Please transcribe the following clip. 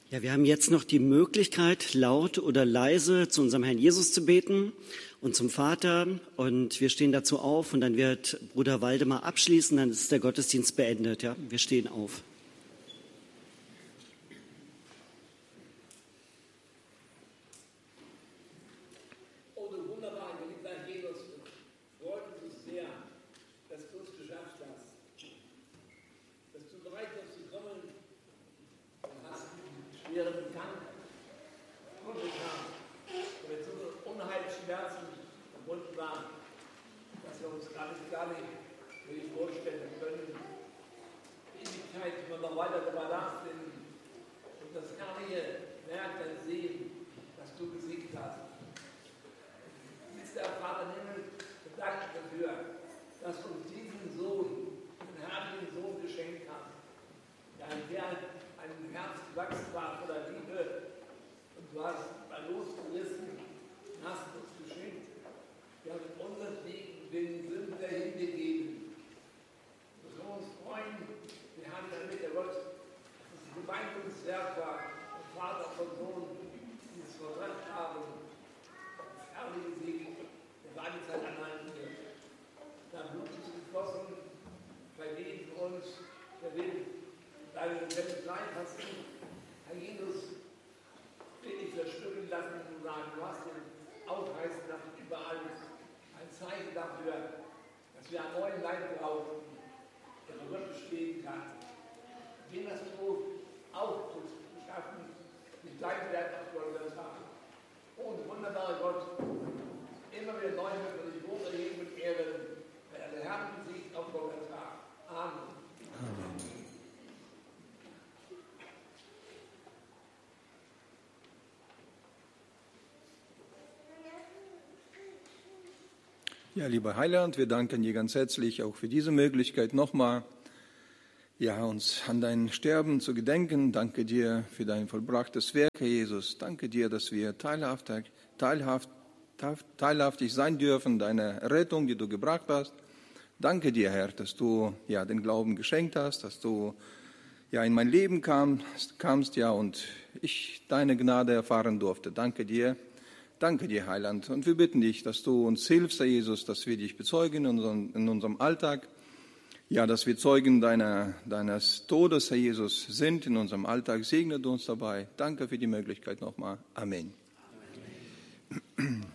Ja, wir haben jetzt noch die Möglichkeit, laut oder leise zu unserem Herrn Jesus zu beten und zum Vater. Und wir stehen dazu auf und dann wird Bruder Waldemar abschließen, dann ist der Gottesdienst beendet. Ja, wir stehen auf. Oh, du wunderbarer, geliebter Jesus, freut uns sehr, dass du es geschafft hast, dass du bereit bist zu kommen. Hast schweren Krank getan, und mit so Unheilsschmerzen verbunden waren, dass wir uns gar nicht wirklich vorstellen können. Die Ewigkeit, wenn wir noch weiter darüber nachdenken und das herrliche Werk dann sehen, das du besiegt hast. Ist der Vater im Himmel bedankt dafür, dass du uns diesen Sohn, den herrlichen Sohn geschenkt hast, der ein Herz gewachsen war voller Liebe, und du hast mal losgerissen, hast uns geschenkt. Wir haben unseren Wegen den Sünder hingegeben. Wir können uns freuen, wir haben damit der Gott, dass es ein Gemeinschaftswerk war, und Vater und Sohn, die es verbracht haben, das herrliche Segen, der war die Zeit anhalten wird. Da Blut ist geflossen, vergeben uns, der will, deine lebendige Leid hast du, Herr Jesus, will ich verstümmeln lassen und sagen, du hast ihn aufreißen lassen überall. Ein Zeichen dafür, dass wir einen neuen Leib brauchen, der für Gott bestehen kann. Den hast du auch geschaffen, nicht dein Werk auf Golgatha. Oh, wunderbarer Gott, immer wieder neu wird man sich hocherheben und ehren, weil er der Herr besiegt auf Golgatha. Amen. Amen. Ja, lieber Heiland, wir danken dir ganz herzlich auch für diese Möglichkeit nochmal, ja, uns an dein Sterben zu gedenken. Danke dir für dein vollbrachtes Werk, Herr Jesus. Danke dir, dass wir teilhaftig sein dürfen, deine Rettung, die du gebracht hast. Danke dir, Herr, dass du ja den Glauben geschenkt hast, dass du ja in mein Leben kamst, ja, und ich deine Gnade erfahren durfte. Danke dir, Heiland. Und wir bitten dich, dass du uns hilfst, Herr Jesus, dass wir dich bezeugen in unserem Alltag. Ja, dass wir Zeugen deines Todes, Herr Jesus, sind in unserem Alltag. Segne du uns dabei. Danke für die Möglichkeit nochmal. Amen. Amen.